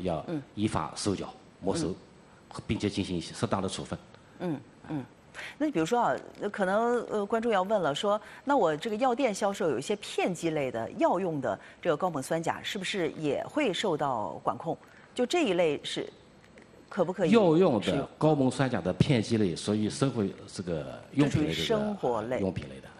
要依法收缴、没收，并且进行适当的处分。 那比如说啊，可能观众要问了，说那我这个药店销售有一些片剂类的药用的这个高锰酸钾，是不是也会受到管控？就这一类是可不可以？ 药用的高锰酸钾的片剂类属于生活这个用品类的生活类用品类的。